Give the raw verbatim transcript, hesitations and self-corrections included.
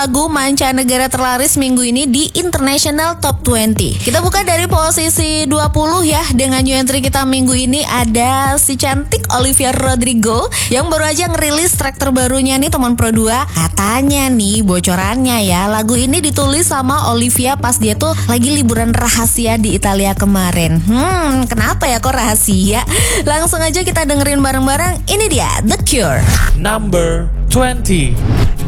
lagu mancanegara terlaris minggu ini di International Top dua puluh. Kita buka dari posisi dua puluh ya. Dengan new entry kita minggu ini ada si cantik Olivia Rodrigo yang baru aja ngerilis track terbarunya nih teman Pro dua. Katanya nih bocorannya ya, lagu ini ditulis sama Olivia pas dia tuh lagi liburan rahasia di Italia kemarin. Hmm, kenapa ya kok rahasia? Langsung aja kita dengerin bareng-bareng. Ini dia The Cure. Number twenty.